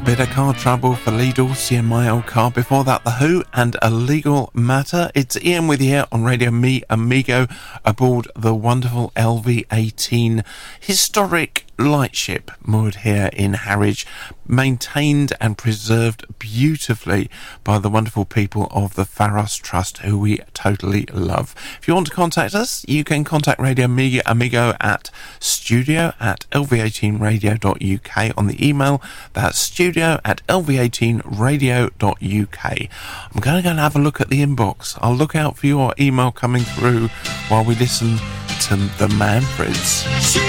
Bit of car trouble for Lee Dorsey and my old car. Before that, The Who and A Legal Matter. It's Ian with you here on Radio Me Amigo aboard the wonderful LV18 historic lightship moored here in Harwich, maintained and preserved beautifully by the wonderful people of the Pharos Trust, who we totally love. If you want to contact us, you can contact Radio Me Amigo at studio@lv18radio.uk on the email. That's studio@lv18radio.uk. I'm going to go and have a look at the inbox. I'll look out for your email coming through while we listen to the Manfreds.